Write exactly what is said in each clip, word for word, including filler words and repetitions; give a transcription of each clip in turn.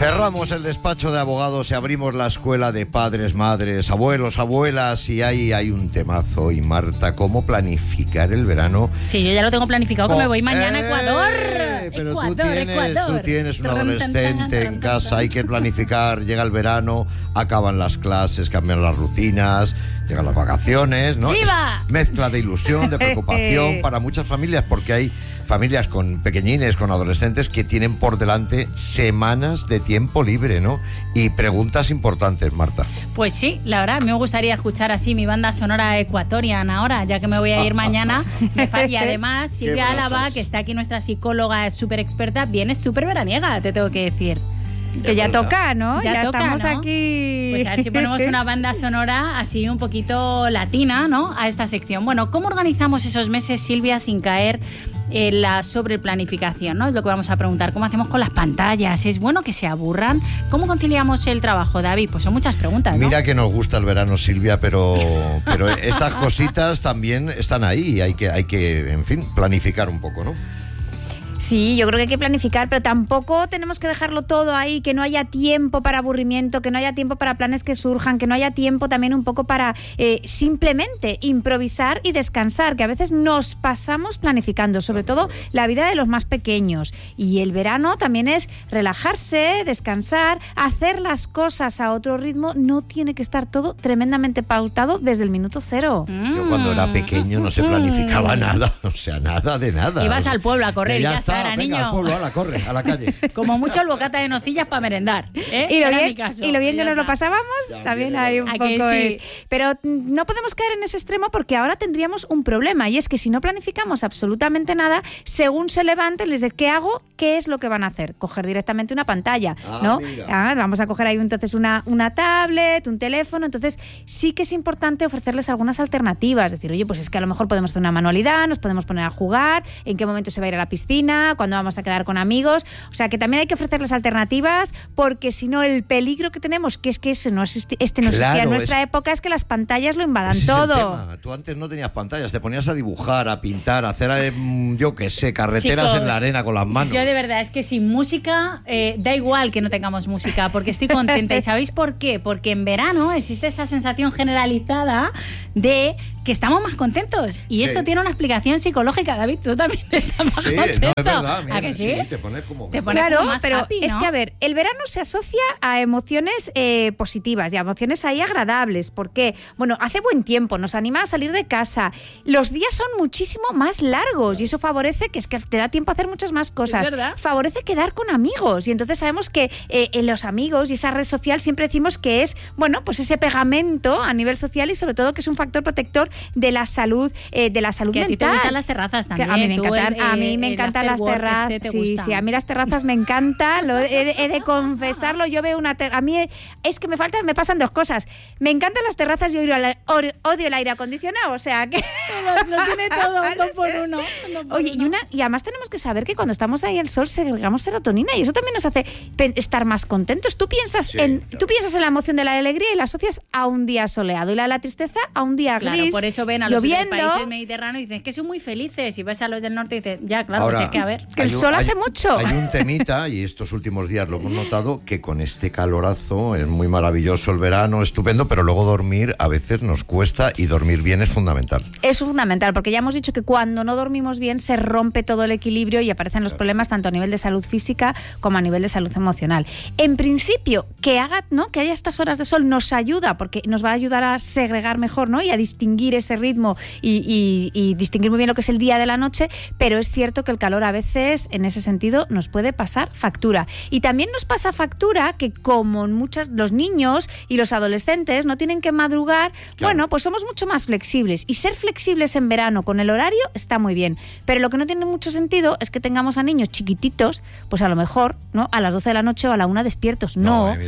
Cerramos el despacho de abogados y abrimos la escuela de padres, madres, abuelos, abuelas, y ahí hay un temazo. Y Marta, ¿cómo planificar el verano? Sí, yo ya lo tengo planificado, que oh, me voy mañana eh, a Ecuador. Pero Ecuador, tú tienes, Ecuador. tú tienes un adolescente en casa, hay que planificar, llega el verano, acaban las clases, cambian las rutinas, llegan las vacaciones, ¿no? ¡Viva! Es mezcla de ilusión, de preocupación para muchas familias, porque hay familias con pequeñines, con adolescentes que tienen por delante semanas de tiempo libre, ¿no? Y preguntas importantes, Marta. Pues sí, la verdad, me gustaría escuchar así mi banda sonora Equatorian ahora, ya que me voy a ir mañana. Me falla. Y además, Silvia Álava, que está aquí, nuestra psicóloga súper experta, viene súper veraniega, te tengo que decir. Que ya toca, ¿no? Ya, ya toca, estamos ¿no? aquí. Pues a ver si ponemos una banda sonora así un poquito latina, ¿no? A esta sección. Bueno, ¿cómo organizamos esos meses, Silvia, sin caer en la sobreplanificación, ¿no? Es lo que vamos a preguntar. ¿Cómo hacemos con las pantallas? ¿Es bueno que se aburran? ¿Cómo conciliamos el trabajo, David? Pues son muchas preguntas, ¿no? Mira que nos gusta el verano, Silvia, pero, pero estas cositas también están ahí y hay que, hay que, en fin, planificar un poco, ¿no? Sí, yo creo que hay que planificar, pero tampoco tenemos que dejarlo todo ahí, que no haya tiempo para aburrimiento, que no haya tiempo para planes que surjan, que no haya tiempo también un poco para eh, simplemente improvisar y descansar, que a veces nos pasamos planificando, sobre todo la vida de los más pequeños. Y el verano también es relajarse, descansar, hacer las cosas a otro ritmo, no tiene que estar todo tremendamente pautado desde el minuto cero. Yo cuando era pequeño no se planificaba nada, o sea, nada de nada. Ibas al pueblo a correr y ya, ya está, está, era venga, niño. al pueblo, a la corre, a la calle. Como mucho el bocata de nocillas para merendar, ¿eh? Y lo, Era bien, mi caso. y lo bien Y que ya nos lo está. pasábamos, También también es hay un verdad. poco ¿A que es. sí? Pero no podemos caer en ese extremo porque ahora tendríamos un problema, y es que si no planificamos absolutamente nada, según se levanten, les dice, ¿qué hago? ¿Qué es lo que van a hacer? Coger directamente una pantalla, Ah, ¿no? mira. Ah, vamos a coger ahí entonces una, una tablet, un teléfono. Entonces sí que es importante ofrecerles algunas alternativas, decir, oye, pues es que a lo mejor podemos hacer una manualidad, nos podemos poner a jugar, en qué momento se va a ir a la piscina, cuándo vamos a quedar con amigos. O sea, que también hay que ofrecerles alternativas, porque si no, el peligro que tenemos, que es que eso no existi- este no existía Claro, en nuestra es- época, es que las pantallas lo invadan Ese es el todo. tema. Tú antes no tenías pantallas, te ponías a dibujar, a pintar, a hacer, eh, yo qué sé, carreteras Chicos, en la arena con las manos. Yo de verdad es que sin música, eh, da igual que no tengamos música, porque estoy contenta. ¿Y sabéis por qué? Porque en verano existe esa sensación generalizada de que estamos más contentos. Y Sí. esto tiene una explicación psicológica, David. Tú también estás más Sí, contento. no, es verdad, mira, ¿A que sí? te pones como... Te pones Claro, como más pero happy, es ¿no? que, a ver, el verano se asocia a emociones eh, positivas y a emociones ahí agradables. ¿Por qué? Bueno, hace buen tiempo, nos anima a salir de casa. Los días son muchísimo más largos y eso favorece que es que te da tiempo a hacer muchas más cosas. Es verdad. Favorece quedar con amigos y entonces sabemos que eh, en los amigos y esa red social siempre decimos que es, bueno, pues ese pegamento a nivel social y sobre todo que es un factor protector de la salud, eh, de la salud Que a ti mental. te gustan las terrazas Que también. a mí me Tú encantan, el, a eh, mí me el encantan las afterwork terrazas. este te Sí, gusta. sí, a mí las terrazas me encantan. Lo he, de- he de confesarlo. Yo veo una ter- a mí es que me faltan, me pasan dos cosas. Me encantan las terrazas y odio, la- odio- odio el aire acondicionado. O sea que Lo, lo tiene todo, dos por uno. dos por oye, y uno. una y además tenemos que saber que cuando estamos ahí al sol segregamos serotonina y eso también nos hace pe- estar más contentos. Tú piensas Sí, en claro. tú piensas en la emoción de la alegría y la asocias a un día soleado y la de la tristeza a un día Claro, gris. por eso ven a los de los lloviendo. países mediterráneos y dicen que son muy felices. Y ves a los del norte y dices, ya, claro, Ahora, pues es que a ver. Que el hay un- sol hay- hace mucho. Hay un temita, y estos últimos días lo hemos notado, que con este calorazo es muy maravilloso el verano, estupendo, pero luego dormir a veces nos cuesta y dormir bien es fundamental. Es fundamental, porque ya hemos dicho que cuando no dormimos bien se rompe todo el equilibrio y aparecen los problemas tanto a nivel de salud física como a nivel de salud emocional. En principio, que haga, ¿no? Que haya estas horas de sol nos ayuda, porque nos va a ayudar a segregar mejor, ¿no? Y a distinguir ese ritmo y, y- y distinguir muy bien lo que es el día de la noche, pero es cierto que el calor a veces, en ese sentido, nos puede pasar factura. Y también nos pasa factura que como muchas, los niños y los adolescentes no tienen que madrugar, Claro. bueno, pues somos mucho más flexibles. Y ser flexibles en verano con el horario está muy bien. Pero lo que no tiene mucho sentido es que tengamos a niños chiquititos, pues a lo mejor, ¿no? A las doce de la noche o a la una despiertos. No, No, eso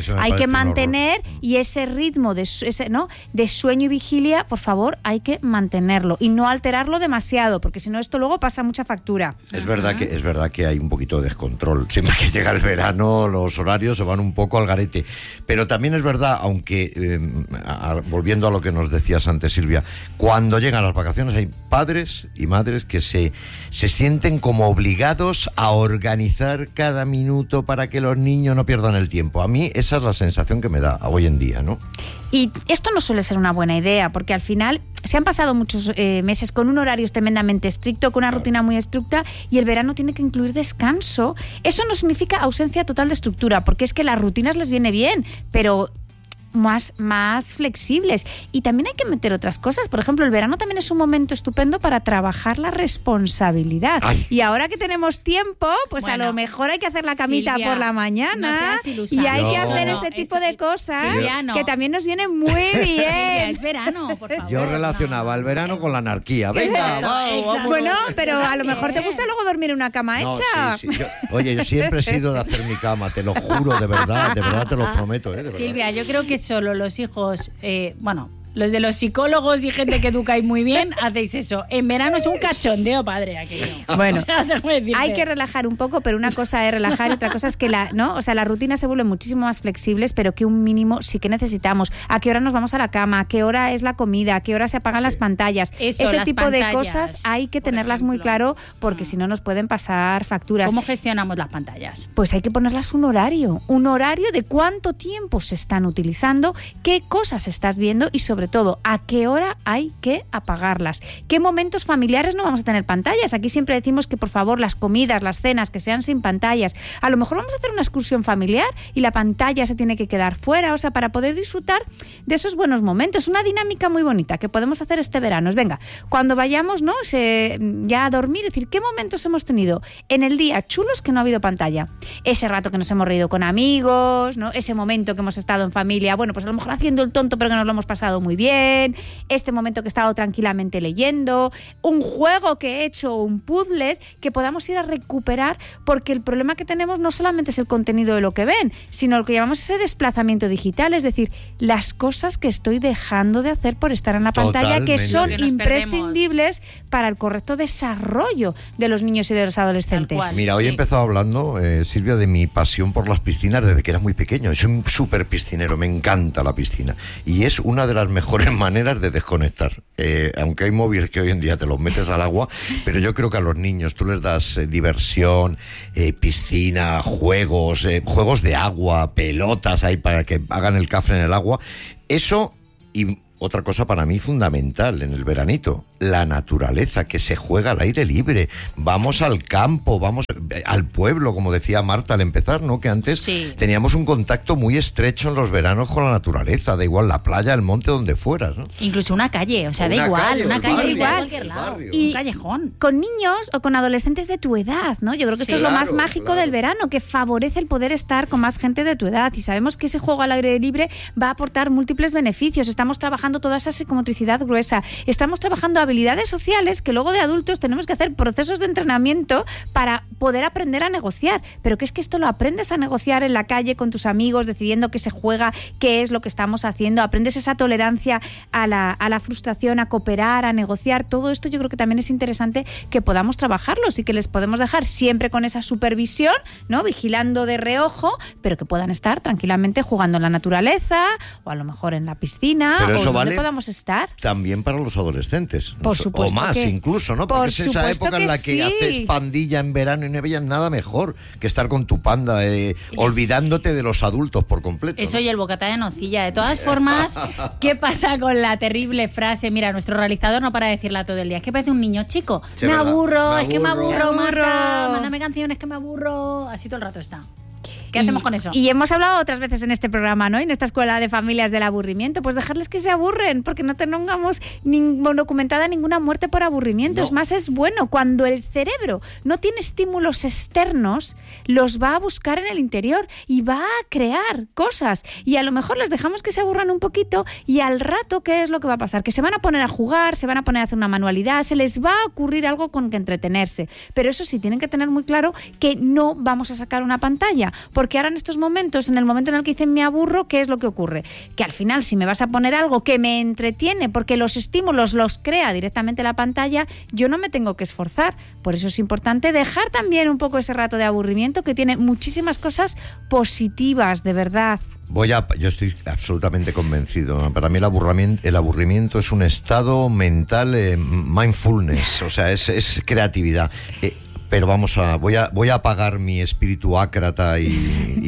hay que mantener y ese ritmo de, ese, ¿no? de sueño y vigilia, por favor, hay que mantenerlo y no alterarlo demasiado, porque si no esto luego pasa mucha factura. Es verdad que es verdad que hay un poquito de descontrol. Siempre que llega el verano los horarios se van un poco al garete. Pero también es verdad, aunque eh, a, volviendo a lo que nos decías antes, Silvia, cuando llegan las vacaciones hay padres y madres que se, se sienten como obligados a organizar cada minuto para que los niños no pierdan el tiempo. A mí esa es la sensación que me da hoy en día, ¿no? Y esto no suele ser una buena idea, porque al final se han pasado muchos eh, meses con un horario tremendamente estricto, con una claro. rutina muy estricta, y el verano tiene que incluir descanso. Eso no significa ausencia total de estructura, porque es que las rutinas les viene bien, pero más, más flexibles. Y también hay que meter otras cosas. Por ejemplo, el verano también es un momento estupendo para trabajar la responsabilidad. Ay. Y ahora que tenemos tiempo, pues bueno, a lo mejor hay que hacer la camita Silvia, por la mañana no y hay no. que hacer ese tipo de cosas Silvia, no. que también nos vienen muy bien. Silvia, es verano, por favor. Yo relacionaba no. el verano con la anarquía. Venga, va, bueno, pero a lo mejor te gusta luego dormir en una cama no, hecha. Sí, sí. Yo, oye, yo siempre he sido de hacer mi cama, te lo juro, de verdad, de verdad te lo prometo. ¿eh? De verdad. Silvia, yo creo que solo los hijos, eh, bueno, los de los psicólogos y gente que educáis muy bien, hacéis eso. En verano es un cachondeo, padre, aquello. Bueno, o sea, hay que relajar un poco, pero una cosa es relajar y otra cosa es que la, ¿no? O sea, las rutinas se vuelven muchísimo más flexibles, pero que un mínimo sí que necesitamos. ¿A qué hora nos vamos a la cama? ¿A qué hora es la comida? ¿A qué hora se apagan sí. las pantallas? Eso, Ese las tipo pantallas, de cosas hay que tenerlas ejemplo. muy claro, porque mm. si no nos pueden pasar facturas. ¿Cómo gestionamos las pantallas? Pues hay que ponerlas un horario, un horario de cuánto tiempo se están utilizando, qué cosas estás viendo y sobre todo a qué hora hay que apagarlas. ¿Qué momentos familiares no vamos a tener pantallas? Aquí siempre decimos que por favor las comidas, las cenas, que sean sin pantallas. A lo mejor vamos a hacer una excursión familiar y la pantalla se tiene que quedar fuera, o sea, para poder disfrutar de esos buenos momentos. Una dinámica muy bonita que podemos hacer este verano. Es, venga, cuando vayamos, ¿no? Se, ya a dormir, es decir, ¿qué momentos hemos tenido en el día chulos que no ha habido pantalla? Ese rato que nos hemos reído con amigos, ¿no? Ese momento que hemos estado en familia, bueno, pues a lo mejor haciendo el tonto, pero que nos lo hemos pasado muy bien. Este momento que he estado tranquilamente leyendo, un juego que he hecho, un puzzle, que podamos ir a recuperar, porque el problema que tenemos no solamente es el contenido de lo que ven, sino lo que llamamos ese desplazamiento digital, es decir, las cosas que estoy dejando de hacer por estar en la pantalla, Totalmente. que son que imprescindibles perdemos. para el correcto desarrollo de los niños y de los adolescentes. Cual, Mira, hoy sí. he empezado hablando, eh, Silvia, de mi pasión por las piscinas desde que era muy pequeño. Soy un súper piscinero, me encanta la piscina. Y es una de las mejores maneras de desconectar. Eh, aunque hay móviles que hoy en día te los metes al agua, pero yo creo que a los niños tú les das eh, diversión, eh, piscina, juegos, eh, juegos de agua, pelotas ahí para que hagan el cafre en el agua. Eso y otra cosa para mí fundamental en el veranito, la naturaleza, que se juega al aire libre. Vamos al campo, vamos al pueblo, como decía Marta al empezar, ¿no? Que antes sí. teníamos un contacto muy estrecho en los veranos con la naturaleza, da igual la playa, el monte, donde fueras, ¿no? Incluso una calle, o sea, da igual, calle, una calle barrio, igual, cualquier lado, y un callejón. Con niños o con adolescentes de tu edad, ¿no? Yo creo que sí, esto es lo más mágico claro. del verano, que favorece el poder estar con más gente de tu edad, y sabemos que ese juego al aire libre va a aportar múltiples beneficios. Estamos trabajando toda esa psicomotricidad gruesa, estamos trabajando habilidades sociales que luego de adultos tenemos que hacer procesos de entrenamiento para poder aprender a negociar, pero que es que esto lo aprendes a negociar en la calle con tus amigos, decidiendo qué se juega, qué es lo que estamos haciendo, aprendes esa tolerancia a la, a la frustración, a cooperar, a negociar. Todo esto yo creo que también es interesante que podamos trabajarlos y que les podemos dejar siempre con esa supervisión, ¿no? Vigilando de reojo, pero que puedan estar tranquilamente jugando en la naturaleza o a lo mejor en la piscina, pero o eso donde vale podamos estar. También para los adolescentes. Por supuesto o más que, incluso, ¿no? Porque es esa época en la que sí. haces pandilla en verano y no veías nada mejor que estar con tu panda, eh, olvidándote de los adultos por completo. Eso, ¿no? Y el bocata de nocilla. De todas formas, ¿qué pasa con la terrible frase? Mira, nuestro realizador no para de decirla todo el día. Es que parece un niño chico. Sí, me, aburro, me es que me aburro, aburro. Marta. Mándame canciones que me aburro. Así todo el rato está. ¿Qué hacemos y, con eso? Y hemos hablado otras veces en este programa, ¿no? En esta escuela de familias del aburrimiento, pues dejarles que se aburren, porque no tengamos ni documentada ninguna muerte por aburrimiento. No. Es más, es bueno. Cuando el cerebro no tiene estímulos externos, los va a buscar en el interior y va a crear cosas. Y a lo mejor les dejamos que se aburran un poquito y al rato, ¿qué es lo que va a pasar? Que se van a poner a jugar, se van a poner a hacer una manualidad, se les va a ocurrir algo con que entretenerse. Pero eso sí, tienen que tener muy claro que no vamos a sacar una pantalla, porque Porque ahora en estos momentos, en el momento en el que dicen me aburro, ¿qué es lo que ocurre? Que al final, si me vas a poner algo que me entretiene, porque los estímulos los crea directamente la pantalla, yo no me tengo que esforzar. Por eso es importante dejar también un poco ese rato de aburrimiento, que tiene muchísimas cosas positivas, de verdad. Voy a, yo estoy absolutamente convencido, ¿no? Para mí el aburrimiento, el aburrimiento es un estado mental, eh, mindfulness, o sea, es, es creatividad. Eh, pero vamos a, voy a, voy a apagar mi espíritu ácrata y,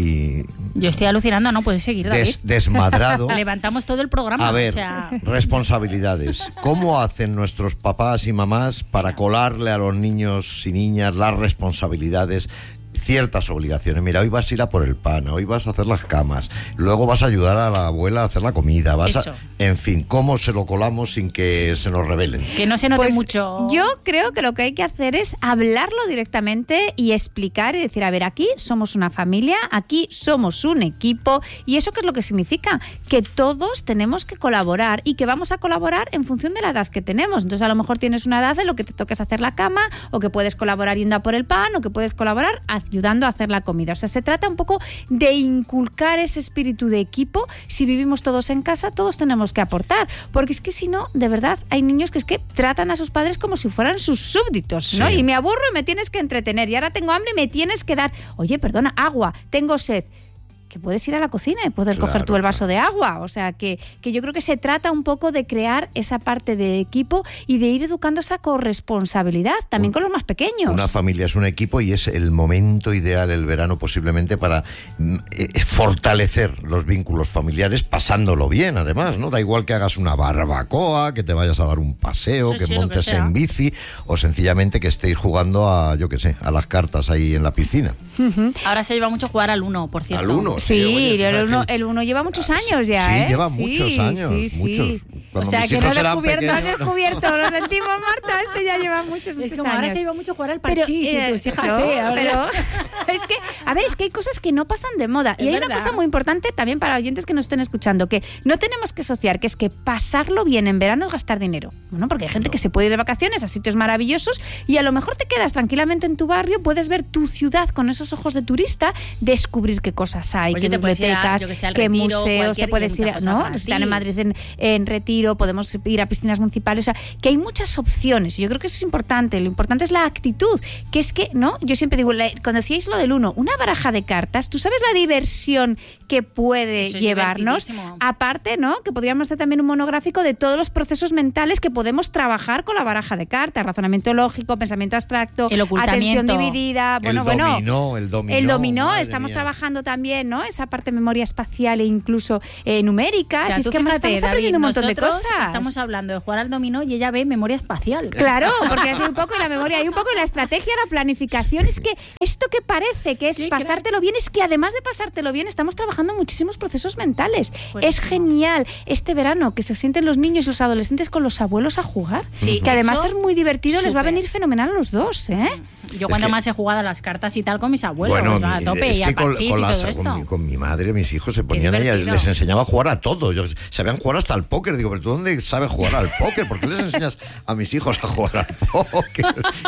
y yo estoy alucinando, no puedes seguir, David. Des, desmadrado. Levantamos todo el programa. A ver, o sea... responsabilidades. ¿Cómo hacen nuestros papás y mamás para colarle a los niños y niñas las responsabilidades? Ciertas obligaciones. Mira, hoy vas a ir a por el pan, hoy vas a hacer las camas, luego vas a ayudar a la abuela a hacer la comida, vas Eso. a... En fin, ¿cómo se lo colamos sin que se nos revelen? Que no se note Pues mucho. Yo creo que lo que hay que hacer es hablarlo directamente y explicar y decir, a ver, aquí somos una familia, aquí somos un equipo, y ¿eso qué es lo que significa? Que todos tenemos que colaborar y que vamos a colaborar en función de la edad que tenemos. Entonces, a lo mejor tienes una edad en lo que te toques hacer la cama, o que puedes colaborar yendo a por el pan, o que puedes colaborar ayudando a hacer la comida. O sea, se trata un poco de inculcar ese espíritu de equipo. Si vivimos todos en casa, todos tenemos que aportar, porque es que si no, de verdad, hay niños que es que tratan a sus padres como si fueran sus súbditos, ¿no? Sí. Y me aburro y me tienes que entretener, y ahora tengo hambre y me tienes que dar, oye, perdona, agua, tengo sed. Que puedes ir a la cocina y poder Claro, coger tú el vaso claro. de agua. O sea, que, que yo creo que se trata un poco de crear esa parte de equipo y de ir educando esa corresponsabilidad también Un- con los más pequeños. Una familia es un equipo y es el momento ideal, el verano, posiblemente para mm, eh, fortalecer los vínculos familiares, pasándolo bien, además, ¿no? Da igual que hagas una barbacoa, que te vayas a dar un paseo, Sí, que sí, lo que montes sea. en bici, o sencillamente que estéis jugando a, yo qué sé, a las cartas ahí en la piscina. Ahora se lleva mucho jugar al uno, por cierto. Al uno. Sí, oye, tú el sabes uno, que- el uno lleva muchos años ya, Sí, ¿eh? lleva Sí, muchos años, sí, sí. muchos. Cuando O sea, mis que no hijos has eran descubierto, no has pequeños, no. descubierto, lo sentimos, Marta, este ya lleva muchos, muchos Es como ahora años. se lleva mucho jugar al Pero, parchís eh, y tus hijas, no, sí, ahora. pero es que, a ver, es que hay cosas que no pasan de moda. Es y hay verdad. una cosa muy importante también para oyentes que nos estén escuchando, que no tenemos que asociar, que es que pasarlo bien en verano es gastar dinero. Bueno, porque hay gente No. que se puede ir de vacaciones a sitios maravillosos y a lo mejor te quedas tranquilamente en tu barrio, puedes ver tu ciudad con esos ojos de turista, descubrir qué cosas hay, Oye, qué te puedes ir a, bibliotecas, yo que sé, al qué Retiro, museos, cualquier- te puedes y hay ir a, muchas ¿no? cosas Si están en gratis. Madrid en, en Retiro, podemos ir a piscinas municipales, o sea, que hay muchas opciones y yo creo que eso es importante. Lo importante es la actitud, que es que, ¿no? Yo siempre digo, la- cuando decíais lo del uno, una baraja de cartas, ¿tú sabes la diversión que puede Eso es llevarnos? divertidísimo. Aparte, ¿no? Que podríamos hacer también un monográfico de todos los procesos mentales que podemos trabajar con la baraja de cartas: razonamiento lógico, pensamiento abstracto, El ocultamiento. atención dividida, bueno, el bueno. dominó, el dominó. El dominó, madre estamos mía. trabajando también, ¿no? Esa parte de memoria espacial e incluso eh, numérica. O sea, si es tú que además fíjate, estamos aprendiendo David, un montón de nosotros cosas. Estamos hablando de jugar al dominó y ella ve memoria espacial. Claro, porque es un poco la memoria y un poco la estrategia, la planificación. Es que esto que parece que es Qué pasártelo bien, es que además de pasártelo bien, estamos trabajando muchísimos procesos mentales. Buenísimo. Es genial este verano que se sienten los niños y los adolescentes con los abuelos a jugar. Sí, que además eso, es muy divertido, les va a súper. venir fenomenal a los dos, ¿eh? Yo cuando que- más he jugado a las cartas y tal con mis abuelos, Bueno, a mi- tope, es y que a con, parchís con y las- todo esto. con mi, con mi madre, mis hijos se ponían ahí, divertido. les enseñaba a jugar a todo. Yo, sabían jugar hasta al póker. Digo, ¿pero tú dónde sabes jugar al póker? ¿Por qué les enseñas a mis hijos a jugar al póker?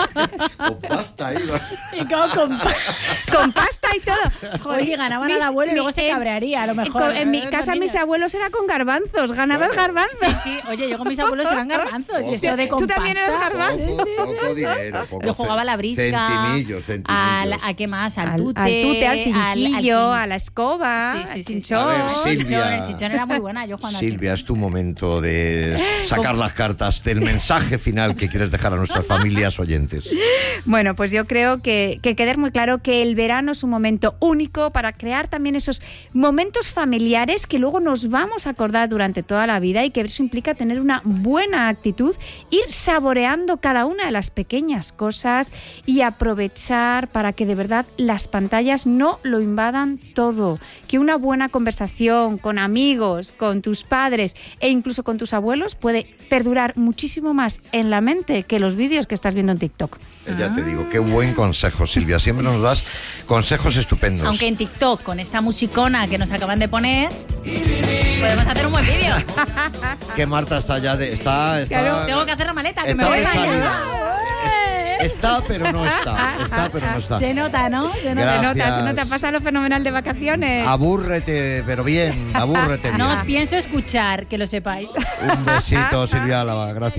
Con pasta ahí. ¿no? Y como con pa- Con pasta y todo. Oye, ganaban Mis- al abuelo y mi- luego se en- cabrearía, a lo mejor. con- en mi eh, los casa mis niños. abuelos era con garbanzos, ganabas garbanzos. Sí, sí. Oye, yo con mis abuelos eran garbanzos. Y esto de con ¿Tú también eras pasta, garbanzo? Poco, poco dinero. Poco Yo jugaba a la brisca. Centimillos, centimillos. Al, ¿A qué más? Al, Al, tute. al tute, al pinquillo, al- a la escoba, Sí, sí, al sí, sí. chinchón. A ver, El Silvia. chinchón, el chinchón era muy buena. Yo jugando al Silvia, es tu momento de sacar las cartas del mensaje final que quieres dejar a nuestras familias oyentes. Bueno, pues yo creo que, que quede muy claro que el verano es un momento único para crear también esos momentos familiares que luego nos vamos a acordar durante toda la vida, y que eso implica tener una buena actitud, ir saboreando cada una de las pequeñas cosas y aprovechar para que de verdad las pantallas no lo invadan todo. Que una buena conversación con amigos, con tus padres e incluso con tus abuelos puede perdurar muchísimo más en la mente que los vídeos que estás viendo en TikTok. Eh, Ya te digo, qué buen consejo, Silvia. Siempre nos das consejos estupendos. Aunque en TikTok, con esta musicona que nos acaban de poner, podemos hacer un buen vídeo. Que Marta está ya de... Está, está, Claro, Tengo que hacer la maleta, que me está voy de mañana. salida. Está, pero no está. Está, pero no está. Se nota, ¿no? Se nota. Se nota, Gracias. se nota. Pasa lo fenomenal de vacaciones. Abúrrete, pero bien, abúrrete bien. No os pienso escuchar, que lo sepáis. Un besito, Silvia Álava, gracias.